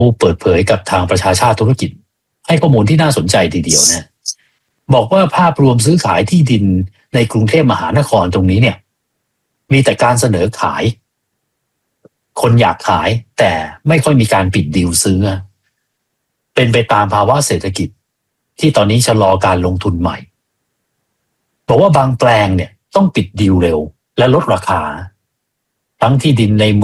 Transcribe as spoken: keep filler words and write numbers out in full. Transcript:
เปิดเผยกับทางประชาชาติธุรกิจให้ข้อมูลที่น่าสนใจทีเดียวนะบอกว่าภาพรวมซื้อขายที่ดินในกรุงเทพมหานครตรงนี้เนี่ยมีแต่การเสนอขายคนอยากขายแต่ไม่ค่อยมีการปิดดีลซื้อเป็นไปตามภาวะเศรษฐกิจที่ตอนนี้ชะลอการลงทุนใหม่บอกว่าบางแปลงเนี่ยต้องปิดดีลเร็วและลดราคาทั้งที่ดินใน